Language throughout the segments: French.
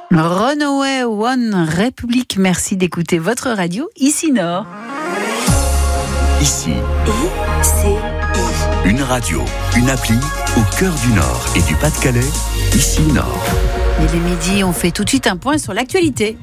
Runaway One Republic, merci d'écouter votre radio ici Nord. Ici, une radio, une appli au cœur du Nord et du Pas-de-Calais, ici Nord. Il est midi, on fait tout de suite un point sur l'actualité.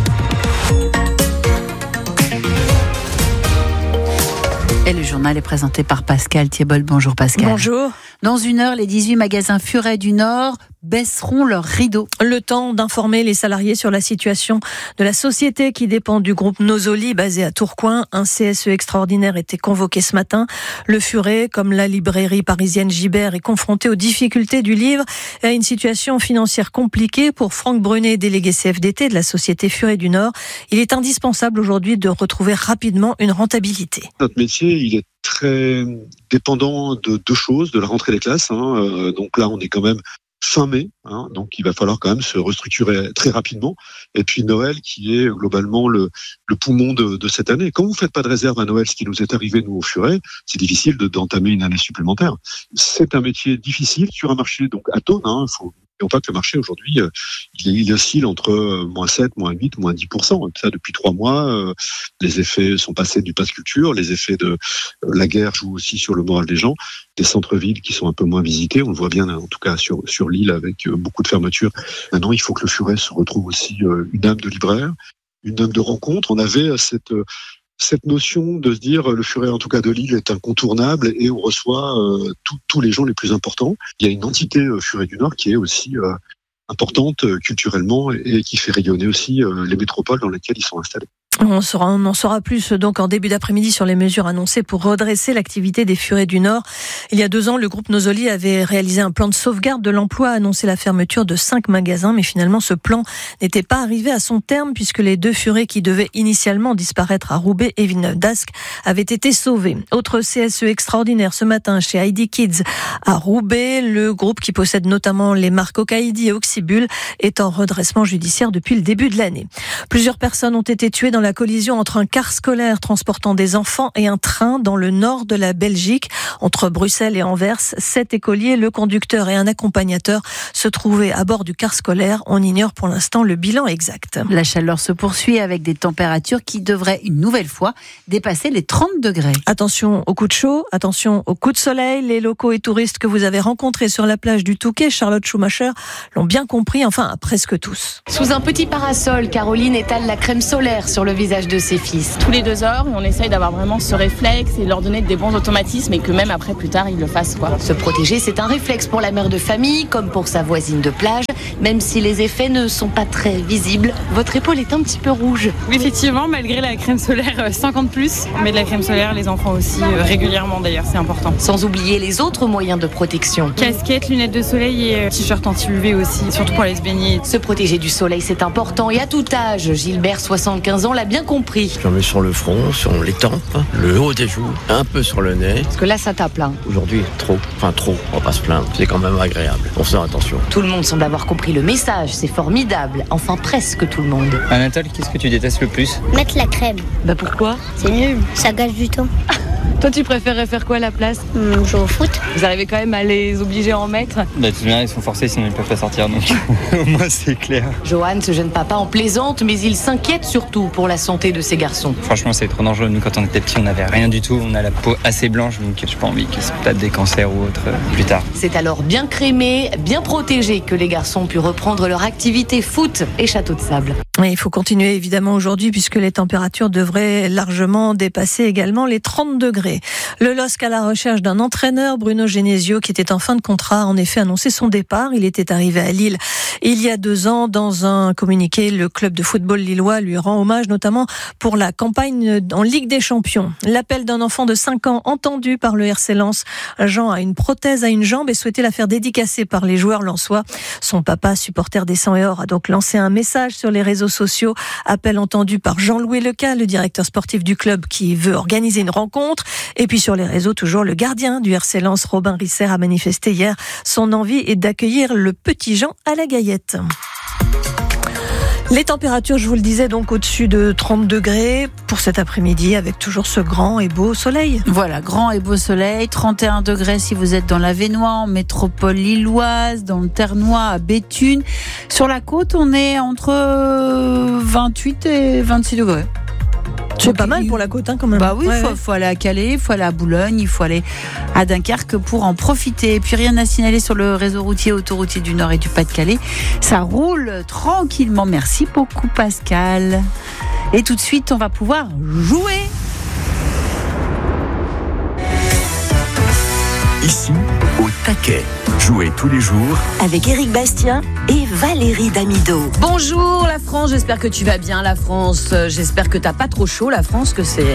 Et le journal est présenté par Pascal Thiebol. Bonjour Pascal. Bonjour. Dans une heure, les 18 magasins Furet du Nord baisseront leurs rideaux. Le temps d'informer les salariés sur la situation de la société qui dépend du groupe Nosoli, basé à Tourcoing. Un CSE extraordinaire était convoqué ce matin. Le Furet, comme la librairie parisienne Gibert, est confronté aux difficultés du livre et à une situation financière compliquée. Pour Franck Brunet, délégué CFDT de la société Furet du Nord, il est indispensable aujourd'hui de retrouver rapidement une rentabilité. Notre métier, il est très dépendant de deux choses, de la rentrée des classes. Donc là, on est quand même fin mai, donc il va falloir quand même se restructurer très rapidement. Et puis Noël, qui est globalement le poumon de cette année. Quand vous faites pas de réserve à Noël, ce qui nous est arrivé nous au Furet, c'est difficile d'entamer une année supplémentaire. C'est un métier difficile sur un marché donc atone. N'oublions pas que le marché aujourd'hui, il oscille entre -7, -8, -10%. Ça depuis 3 mois. Les effets sont passés du pass culture, les effets de la guerre jouent aussi sur le moral des gens. Des centres-villes qui sont un peu moins visités, on le voit bien en tout cas sur l'île avec beaucoup de fermetures. Maintenant, il faut que le Furet se retrouve aussi une âme de libraire, une âme de rencontre. On avait cette notion de se dire le Furet, en tout cas de Lille, est incontournable et on reçoit tous les gens les plus importants. Il y a une entité Furet du Nord qui est aussi importante culturellement et qui fait rayonner aussi les métropoles dans lesquelles ils sont installés. On en saura plus donc en début d'après-midi sur les mesures annoncées pour redresser l'activité des Furets du Nord. Il y a 2 ans, le groupe Nosoli avait réalisé un plan de sauvegarde de l'emploi, annoncé la fermeture de 5 magasins, mais finalement ce plan n'était pas arrivé à son terme puisque les 2 Furets qui devaient initialement disparaître à Roubaix et Villeneuve-d'Ascq avaient été sauvés. Autre CSE extraordinaire ce matin chez Heidi Kids à Roubaix, le groupe qui possède notamment les marques Okaïdi et Oxybul est en redressement judiciaire depuis le début de l'année. Plusieurs personnes ont été tuées dans la collision entre un car scolaire transportant des enfants et un train dans le nord de la Belgique, entre Bruxelles et Anvers. 7 écoliers, le conducteur et un accompagnateur se trouvaient à bord du car scolaire. On ignore pour l'instant le bilan exact. La chaleur se poursuit avec des températures qui devraient une nouvelle fois dépasser les 30 degrés. Attention aux coups de chaud, attention aux coups de soleil. Les locaux et touristes que vous avez rencontrés sur la plage du Touquet, Charlotte Schumacher, l'ont bien compris, enfin presque tous. Sous un petit parasol, Caroline étale la crème solaire sur le visage de ses fils. Tous les 2 heures, on essaye d'avoir vraiment ce réflexe et leur donner des bons automatismes et que même après, plus tard, ils le fassent. Se protéger, c'est un réflexe pour la mère de famille, comme pour sa voisine de plage. Même si les effets ne sont pas très visibles, votre épaule est un petit peu rouge. Oui, effectivement, malgré la crème solaire 50+, on met de la crème solaire, les enfants aussi, régulièrement d'ailleurs, c'est important. Sans oublier les autres moyens de protection. Casquette, lunettes de soleil et t-shirt anti-UV aussi, surtout pour aller se baigner. Se protéger du soleil, c'est important et à tout âge. Gilbert, 75 ans, l'a bien compris. J'en mets sur le front, sur les tempes, le haut des joues, un peu sur le nez. Parce que là, ça tape là. Aujourd'hui, trop, on va pas se plaindre. C'est quand même agréable. On fait attention. Tout le monde semble avoir compris le message, c'est formidable. Enfin, presque tout le monde. Anatole, qu'est-ce que tu détestes le plus ? Mettre la crème. Pourquoi ? C'est nul, ça gâche du temps. Toi, tu préférerais faire quoi à la place ? Jouer au foot. Vous arrivez quand même à les obliger à en mettre ? De toute manière, ils sont forcés, sinon ils peuvent pas sortir. Donc, au moins, c'est clair. Johan, ce jeune papa, en plaisante, mais il s'inquiète surtout pour la santé de ses garçons. Franchement, c'est trop dangereux. Nous, quand on était petits, on n'avait rien du tout. On a la peau assez blanche, donc j'ai pas envie qu'ils se tapent des cancers ou autre plus tard. C'est alors bien crémé, bien protégé que les garçons ont pu reprendre leur activité foot et château de sable. Et il faut continuer évidemment aujourd'hui puisque les températures devraient largement dépasser également les 30 degrés. Le LOSC à la recherche d'un entraîneur, Bruno Genesio, qui était en fin de contrat, a en effet annoncé son départ. Il était arrivé à Lille il y a 2 ans. Dans un communiqué, le club de football lillois lui rend hommage notamment pour la campagne en Ligue des Champions. L'appel d'un enfant de 5 ans entendu par le RC Lens. Jean a une prothèse à une jambe et souhaitait la faire dédicacer par les joueurs lensois. Son papa, supporter des 100 et or, a donc lancé un message sur les réseaux sociaux. Appel entendu par Jean-Louis Leca, le directeur sportif du club qui veut organiser une rencontre. Et puis sur les réseaux, toujours le gardien du RC Lens, Robin Risser, a manifesté hier son envie est d'accueillir le petit Jean à la Gaillette. Les températures, je vous le disais, donc au-dessus de 30 degrés pour cet après-midi avec toujours ce grand et beau soleil. Voilà, grand et beau soleil, 31 degrés si vous êtes dans l'Avesnois, en métropole lilloise, dans le Ternois, à Béthune. Sur la côte, on est entre 28 et 26 degrés. C'est pas mal pour la côte, quand même. Bah oui, ouais, faut aller à Calais, il faut aller à Boulogne, il faut aller à Dunkerque pour en profiter. Et puis rien à signaler sur le réseau routier, autoroutier du Nord et du Pas-de-Calais. Ça roule tranquillement. Merci beaucoup, Pascal. Et tout de suite, on va pouvoir jouer. Ici, au taquet. Jouez tous les jours avec Éric Bastien et Valérie Damido. Bonjour la France, j'espère que tu vas bien la France. J'espère que t'as pas trop chaud la France, que c'est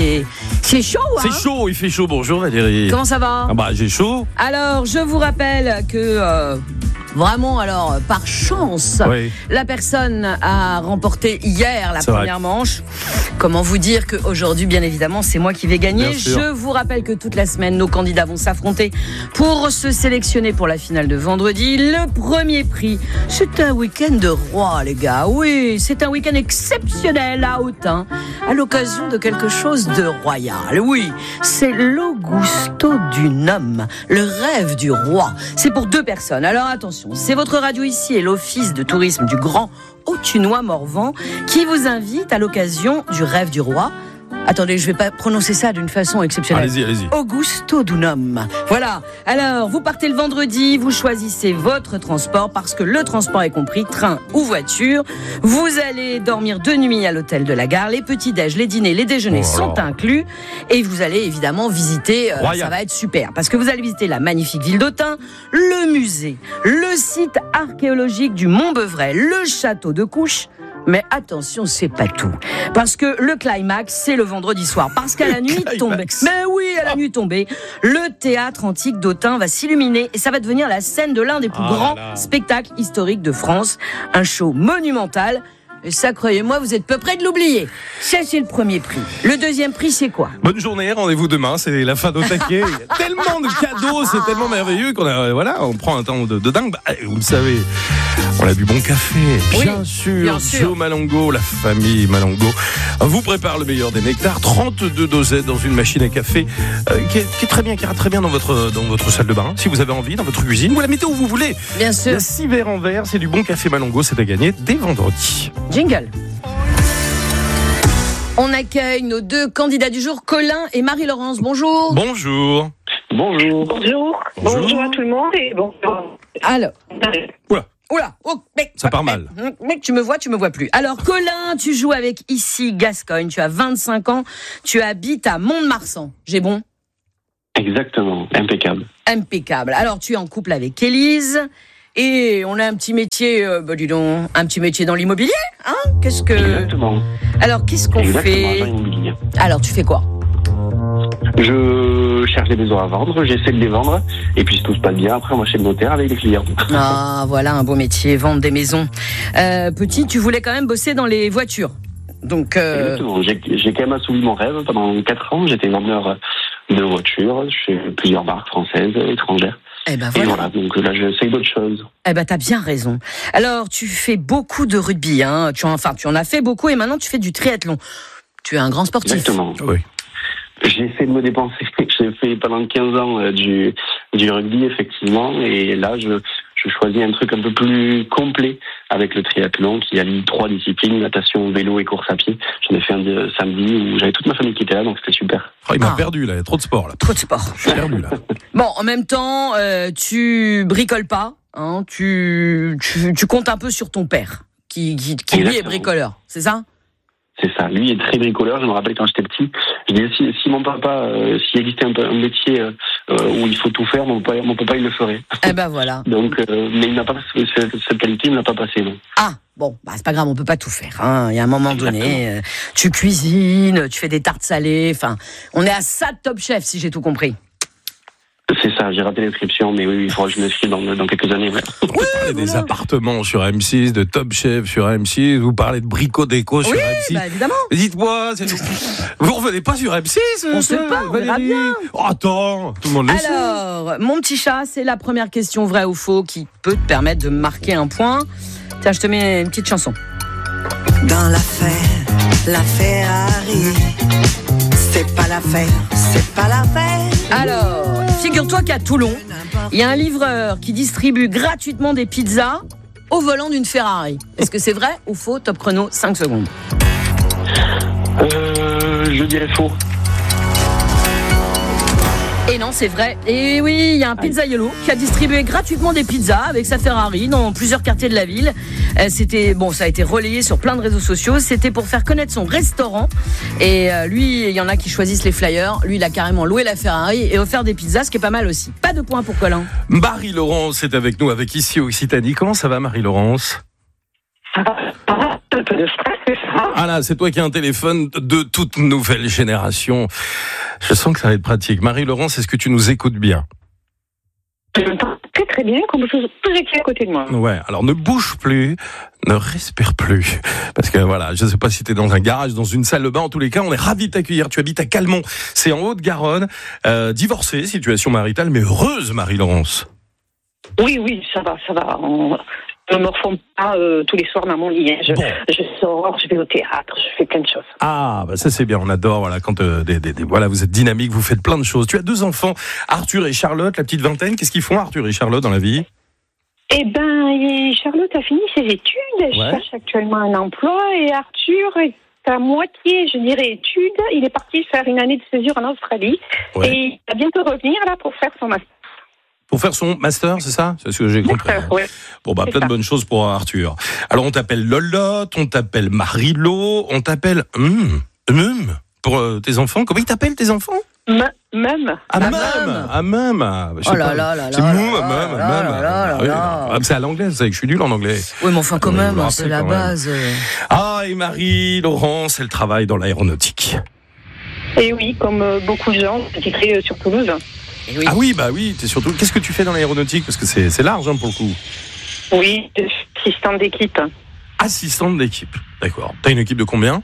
chaud. Hein, c'est chaud, il fait chaud. Bonjour Valérie. Comment ça va ? J'ai chaud. Alors je vous rappelle que vraiment, alors, par chance, oui. La personne a remporté hier la première manche. Comment vous dire qu'aujourd'hui, bien évidemment, c'est moi qui vais gagner. Je vous rappelle que toute la semaine, nos candidats vont s'affronter pour se sélectionner pour la finale de vendredi. Le premier prix, c'est un week-end de roi, les gars. Oui, c'est un week-end exceptionnel à Autun, à l'occasion de quelque chose de royal. Oui, c'est l'Augusto Dunum, le rêve du roi. C'est pour 2 personnes. Alors attention. C'est votre radio ici et l'office de tourisme du Grand Autunois-Morvan qui vous invite à l'occasion du rêve du roi. Attendez, je vais pas prononcer ça d'une façon exceptionnelle. Allez-y. Augusto Dunum. Voilà. Alors, vous partez le vendredi, vous choisissez votre transport parce que le transport est compris, train ou voiture. Vous allez dormir 2 nuits à l'hôtel de la gare. Les petits-déj, les dîners, les déjeuners sont inclus. Et vous allez évidemment visiter, ça va être super. Parce que vous allez visiter la magnifique ville d'Autun, le musée, le site archéologique du Mont-Beuvray, le château de Couches. Mais attention, c'est pas tout. Parce que le climax, c'est le vendredi soir. Parce qu'à la nuit tombée, mais oui, à la nuit tombée, le théâtre antique d'Autun va s'illuminer et ça va devenir la scène de l'un des plus grands spectacles historiques de France. Un show monumental. Et ça, croyez-moi, vous êtes peu près de l'oublier. Ça, c'est le premier prix. Le deuxième prix, c'est quoi ? Bonne journée, rendez-vous demain, c'est la fin d'au taquet. Il y a tellement de cadeaux, c'est tellement merveilleux on prend un temps de dingue. Vous le savez, on a du bon café, bien sûr. Joe Malongo, la famille Malongo, vous prépare le meilleur des nectars. 32 dosettes dans une machine à café qui est très bien, qui ira très bien dans votre salle de bain. Si vous avez envie, dans votre cuisine, vous la mettez où vous voulez. Bien sûr. Il y a 6 verres en verre, c'est du bon café Malongo, c'est à gagner dès vendredi. Jingle. On accueille nos 2 candidats du jour, Colin et Marie-Laurence. Bonjour. Bonjour. Bonjour à tout le monde et bonjour. Alors. Oula, mec, ça part mal. Mec, tu me vois plus. Alors, Colin, tu joues avec Ici Gascogne. Tu as 25 ans. Tu habites à Mont-de-Marsan. J'ai bon ? Exactement. Impeccable. Alors, tu es en couple avec Élise. Et on a un petit métier, un petit métier dans l'immobilier, hein ? Exactement. Alors, qu'est-ce qu'on fait ? Alors, tu fais quoi ? Je cherche des maisons à vendre, j'essaie de les vendre, et puis si tout se passe bien, après moi chez le notaire avec les clients. Ah, voilà un beau métier, vendre des maisons. Petit, tu voulais quand même bosser dans les voitures. Donc, Exactement, j'ai quand même assouvi mon rêve. Pendant 4 ans, j'étais vendeur de voitures chez plusieurs marques françaises, étrangères. Et voilà, donc là j'essaie d'autres choses. T'as bien raison. Alors tu fais beaucoup de rugby, hein. Tu en as fait beaucoup et maintenant tu fais du triathlon. Tu es un grand sportif. Exactement. Oui. J'essaie de me dépenser. J'ai fait pendant 15 ans du rugby effectivement et là je choisis un truc un peu plus complet avec le triathlon qui allie 3 disciplines, natation, vélo et course à pied. J'en ai fait un samedi où j'avais toute ma famille qui était là, donc c'était super. Il m'a perdu là, il y a trop de sport là. Trop de sport. Je suis perdu là. Bon, en même temps, tu bricoles pas, hein, tu comptes un peu sur ton père qui lui est bricoleur, c'est ça ? C'est ça, lui est très bricoleur. Je me rappelle quand j'étais petit, je disais si mon papa, s'il existait un métier où il faut tout faire, mon papa il le ferait. Voilà. Donc, mais il n'a pas cette qualité, il ne l'a pas passé, non. Ah bon, c'est pas grave, on peut pas tout faire. Hein. Il y a un moment donné, tu cuisines, tu fais des tartes salées. Enfin, on est à ça de Top Chef, si j'ai tout compris. C'est ça, j'ai raté l'inscription, mais oui, il faudra que je me fie dans quelques années. Ouais. Vous parlez des appartements sur M6, de Top Chef sur M6, vous parlez de brico-déco sur M6. Bah évidemment. Dites-moi, vous revenez pas sur M6 On sait pas, on verra bien. Oh, attends, tout le monde le sait. Alors, mon petit chat, c'est la première question vraie ou faux qui peut te permettre de marquer un point. Tiens, je te mets une petite chanson. dans l'affaire, la Ferrari. C'est pas l'affaire, c'est pas l'affaire. Alors, figure-toi qu'à Toulon, il y a un livreur qui distribue gratuitement des pizzas au volant d'une Ferrari. Est-ce que c'est vrai ou faux? Top chrono, 5 secondes. Je dirais faux. Et non, c'est vrai. Et oui, il y a un pizzaiolo qui a distribué gratuitement des pizzas avec sa Ferrari dans plusieurs quartiers de la ville. Ça a été relayé sur plein de réseaux sociaux. C'était pour faire connaître son restaurant. Et lui, il y en a qui choisissent les flyers. Lui, il a carrément loué la Ferrari et offert des pizzas, ce qui est pas mal aussi. Pas de points pour Colin. Marie-Laurence est avec nous, avec Ici Occitanie. Comment ça va, Marie-Laurence? Ça va, un peu de stress, c'est ça. Ah là, c'est toi qui as un téléphone de toute nouvelle génération. Je sens que ça va être pratique. Marie-Laurence, est-ce que tu nous écoutes bien? Je m'entends très très bien, comme je suis à côté de moi. Ouais, alors ne bouge plus, ne respire plus. Parce que voilà, je ne sais pas si tu es dans un garage, dans une salle de bain. En tous les cas, on est ravis de t'accueillir. Tu habites à Calmont, c'est en Haute-Garonne. Divorcée, situation maritale, mais heureuse, Marie-Laurence. Oui, ça va. Je ne me reforme pas tous les soirs dans mon lit. Je sors, je vais au théâtre, je fais plein de choses. Ah, bah ça c'est bien, on adore. Voilà, quand voilà, vous êtes dynamique, vous faites plein de choses. Tu as 2 enfants, Arthur et Charlotte, la petite vingtaine. Qu'est-ce qu'ils font, Arthur et Charlotte, dans la vie? Eh ben, Charlotte a fini ses études. Elle cherche actuellement un emploi. Et Arthur est à moitié, je dirais, études. Il est parti faire une année de césure en Australie. Ouais. Et il va bientôt revenir là pour faire son master. Pour faire son master, c'est ça? C'est ce que j'ai compris. Ouais. Bon, bah, plein de bonnes choses pour Arthur. Alors, on t'appelle Lolotte, on t'appelle Marilo, on t'appelle pour tes enfants. Comment ils t'appellent, tes enfants? Mum. Ah, Mum. Oh là là là là. C'est Mum. C'est à l'anglais, vous savez que je suis nul en anglais. Oui, mais enfin, quand même, c'est la base. Ah, et Marie-Laurence, elle travaille dans l'aéronautique. Et oui, comme beaucoup de gens, qui créent sur Toulouse. Oui. Ah oui, bah oui, t'es surtout. Qu'est-ce que tu fais dans l'aéronautique? Parce que c'est large, hein, pour le coup. Oui, assistante d'équipe. Assistante d'équipe, d'accord. T'as une équipe de combien?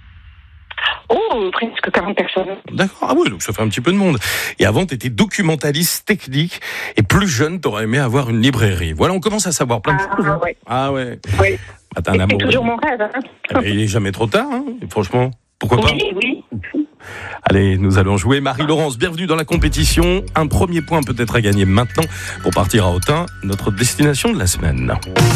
Oh, presque 40 personnes. D'accord, ah oui, donc ça fait un petit peu de monde. Et avant, t'étais documentaliste technique, et plus jeune, t'aurais aimé avoir une librairie. Voilà, on commence à savoir plein de choses. Hein. Ouais. Ah ouais. Oui. Ah, t'as un amour. C'est toujours mon rêve. Hein. Il est jamais trop tard, hein, franchement. Pourquoi pas? Oui. Allez, nous allons jouer. Marie-Laurence, bienvenue dans la compétition. Un premier point peut-être à gagner maintenant pour partir à Autun, notre destination de la semaine.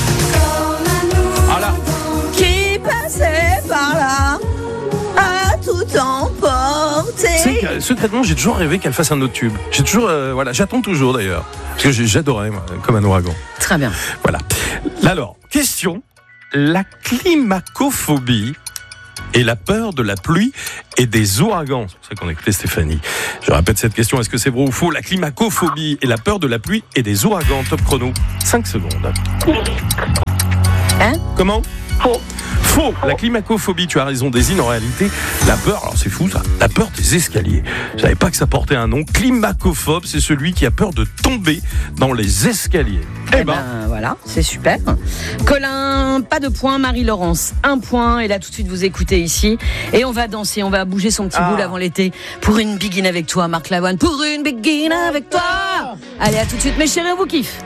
Voilà. Qui passait par là a tout emporté. Secrètement, j'ai toujours rêvé qu'elle fasse un autre tube. J'attends toujours d'ailleurs. Parce que j'adorais, moi, comme un ouragan. Très bien. Voilà. Alors, question. La climacophobie et la peur de la pluie et des ouragans. C'est pour ça qu'on a écouté Stéphanie. Je répète cette question, est-ce que c'est vrai ou faux? La climacophobie et la peur de la pluie et des ouragans. Top chrono, 5 secondes. Hein? Comment? Faux. La climacophobie, tu as raison, désigne en réalité la peur, alors c'est fou ça, la peur des escaliers. Je savais pas que ça portait un nom. Climacophobe, c'est celui qui a peur de tomber dans les escaliers. Eh ben voilà, c'est super. Colin, pas de point. Marie-Laurence, 1 point. Et là tout de suite vous écoutez ici. Et on va danser, on va bouger son petit boule avant l'été. Pour une begin avec toi, Marc Lavoine. Pour une begin avec toi. Allez, à tout de suite mes chéris, on vous kiffe.